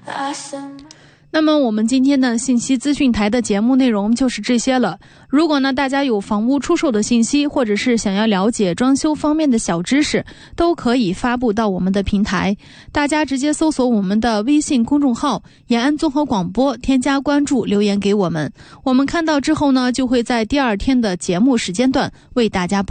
那么我们今天的信息资讯台的节目内容就是这些了。如果呢大家有房屋出售的信息，或者是想要了解装修方面的小知识，都可以发布到我们的平台。大家直接搜索我们的微信公众号延安综合广播，添加关注，留言给我们。我们看到之后呢，就会在第二天的节目时间段为大家播